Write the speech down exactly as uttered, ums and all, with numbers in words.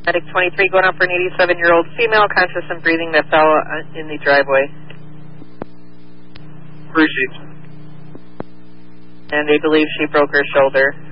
Medic twenty-three going out for an eighty-seven-year-old female, conscious and breathing, that fell uh, in the driveway. Received. And they believe she broke her shoulder.